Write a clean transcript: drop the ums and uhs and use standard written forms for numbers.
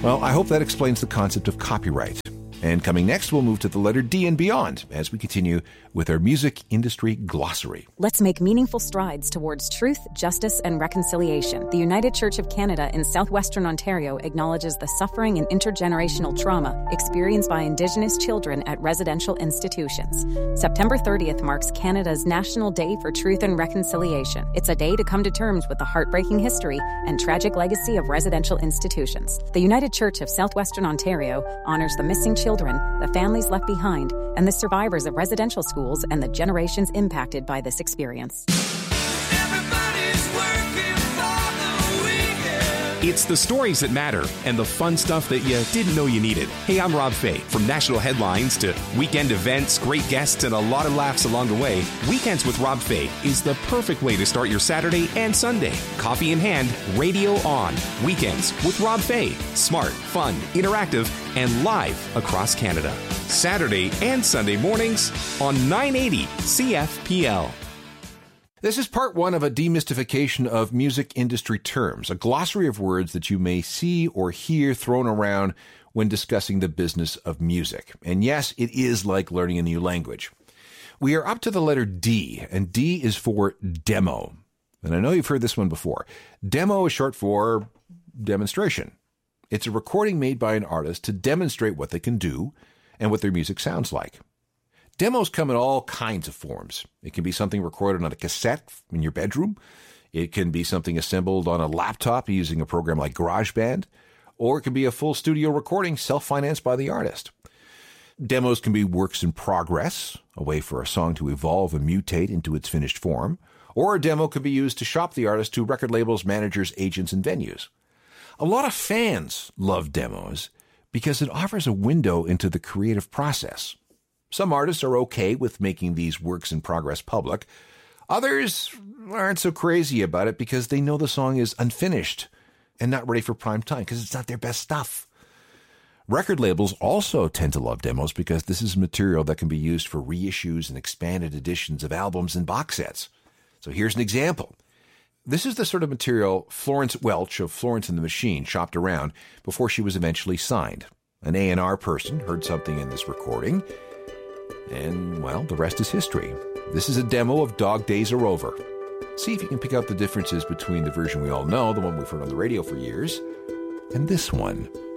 Well, I hope that explains the concept of copyright. And coming next, we'll move to the letter D and beyond as we continue with our music industry glossary. Let's make meaningful strides towards truth, justice, and reconciliation. The United Church of Canada in southwestern Ontario acknowledges the suffering and intergenerational trauma experienced by Indigenous children at residential institutions. September 30th marks Canada's National Day for Truth and Reconciliation. It's a day to come to terms with the heartbreaking history and tragic legacy of residential institutions. The United Church of Southwestern Ontario honors the missing children, the families left behind, and the survivors of residential schools and the generations impacted by this experience. It's the stories that matter and the fun stuff that you didn't know you needed. Hey, I'm Rob Fay. From national headlines to weekend events, great guests, and a lot of laughs along the way, Weekends with Rob Fay is the perfect way to start your Saturday and Sunday. Coffee in hand, radio on. Weekends with Rob Fay. Smart, fun, interactive, and live across Canada. Saturday and Sunday mornings on 980 CFPL. This is part one of a demystification of music industry terms, a glossary of words that you may see or hear thrown around when discussing the business of music. And yes, it is like learning a new language. We are up to the letter D, and D is for demo. And I know you've heard this one before. Demo is short for demonstration. It's a recording made by an artist to demonstrate what they can do and what their music sounds like. Demos come in all kinds of forms. It can be something recorded on a cassette in your bedroom. It can be something assembled on a laptop using a program like GarageBand. Or it can be a full studio recording self-financed by the artist. Demos can be works in progress, a way for a song to evolve and mutate into its finished form. Or a demo can be used to shop the artist to record labels, managers, agents, and venues. A lot of fans love demos because it offers a window into the creative process. Some artists are okay with making these works in progress public. Others aren't so crazy about it because they know the song is unfinished and not ready for prime time because it's not their best stuff. Record labels also tend to love demos because this is material that can be used for reissues and expanded editions of albums and box sets. So here's an example. This is the sort of material Florence Welch of Florence and the Machine shopped around before she was eventually signed. An A&R person heard something in this recording, and, well, the rest is history. This is a demo of Dog Days Are Over. See if you can pick out the differences between the version we all know, the one we've heard on the radio for years, and this one.